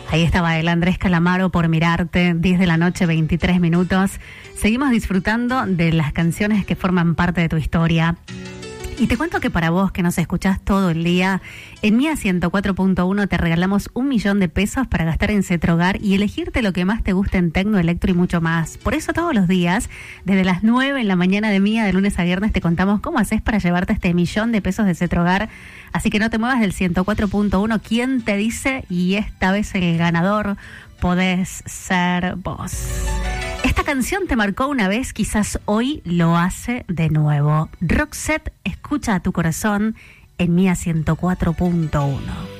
Ahí estaba el Andrés Calamaro, Por Mirarte, 10 de la noche, 23 minutos. Seguimos disfrutando de las canciones que forman parte de tu historia. Y te cuento que para vos que nos escuchás todo el día, en Mía 104.1 te regalamos 1.000.000 de pesos para gastar en Cetrogar y elegirte lo que más te guste en tecno, electro y mucho más. Por eso todos los días, desde las 9 en la mañana de Mía, de lunes a viernes, te contamos cómo haces para llevarte este 1.000.000 de pesos de Cetrogar. Así que no te muevas del 104.1. ¿Quién te dice? Y esta vez el ganador podés ser vos. Esta canción te marcó una vez, quizás hoy lo hace de nuevo. Roxette, escucha a tu corazón en Mía 104.1.